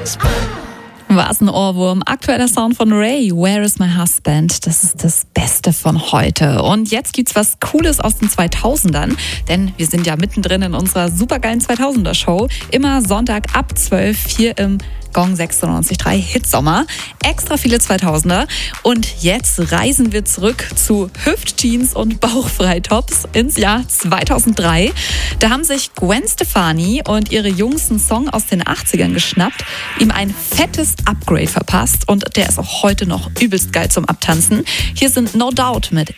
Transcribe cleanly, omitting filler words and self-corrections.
Was ein Ohrwurm. Aktueller Sound von Ray, Where is my husband? Das ist das Beste von heute. Und jetzt gibt's was Cooles aus den 2000ern, denn wir sind ja mittendrin in unserer supergeilen 2000er-Show. Immer Sonntag ab 12 hier im Gong 96.3 Hitsommer. Extra viele 2000er. Und jetzt reisen wir zurück zu Hüftjeans und Bauchfreitops ins Jahr 2003. Da haben sich Gwen Stefani und ihre Jungs einen Song aus den 80ern geschnappt, ihm ein fettes Upgrade verpasst und der ist auch heute noch übelst geil zum Abtanzen. Hier sind No Doubt mit